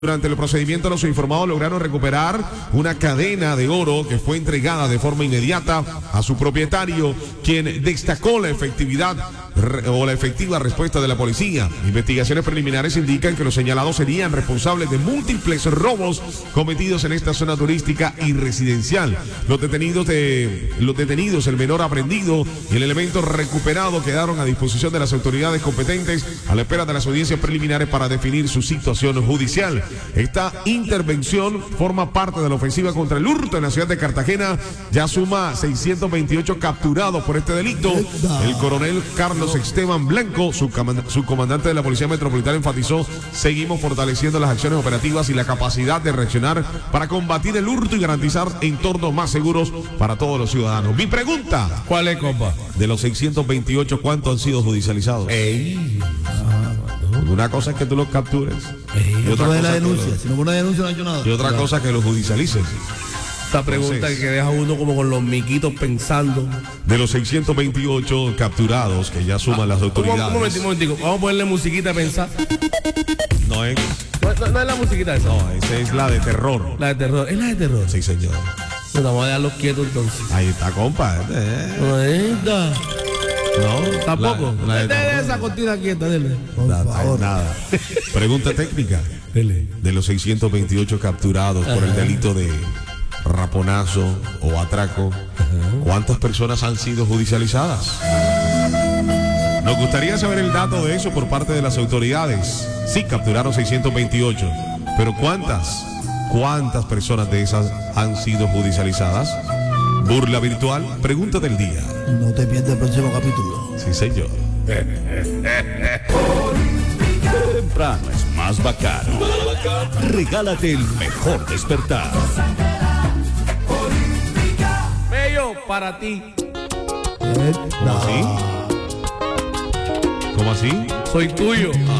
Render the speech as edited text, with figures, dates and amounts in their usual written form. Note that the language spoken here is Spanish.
Durante el procedimiento, los informados lograron recuperar una cadena de oro que fue entregada de forma inmediata a su propietario, quien destacó la efectiva respuesta de la policía. Investigaciones preliminares indican que los señalados serían responsables de múltiples robos cometidos en esta zona turística y residencial. Los detenidos, el menor aprehendido y el elemento recuperado quedaron a disposición de las autoridades competentes a la espera de las audiencias preliminares para definir su situación judicial. Esta intervención forma parte de la ofensiva contra el hurto en la ciudad de Cartagena. Ya suma 628 capturados por este delito. El coronel Carlos Esteban Blanco, su comandante de la Policía Metropolitana, enfatizó: seguimos fortaleciendo las acciones operativas y la capacidad de reaccionar para combatir el hurto y garantizar entornos más seguros para todos los ciudadanos. Mi pregunta: ¿cuál es, compa? De los 628, ¿cuántos han sido judicializados? Una cosa es que tú los captures. Y otra cosa es la denuncia. Si no pone denuncia, no ha hecho nada. Y otra cosa es que los judicialices. Esta pregunta que deja uno como con los miquitos pensando. De los 628 capturados que ya suman las autoridades. Un momentico. Vamos a ponerle musiquita a pensar. No es. No es la musiquita esa. No, esa es la de terror. La de terror. ¿Es la de terror? Sí, señor. Nos vamos a dejarlos quietos entonces. Ahí está, compa. No, tampoco. Dele esa cortina quieta, dele. Nada. Pregunta técnica. Dele. De los 628 capturados por el delito de raponazo o atraco, ¿cuántas personas han sido judicializadas? Nos gustaría saber el dato de eso por parte de las autoridades. Sí, capturaron 628, pero ¿cuántas personas de esas han sido judicializadas? Burla virtual, pregunta del día. No te pierdas el próximo capítulo. Sí, señor. Temprano es más bacano. Regálate el mejor despertar. Bello para ti. ¿Cómo así? ¿Cómo así? Soy tuyo.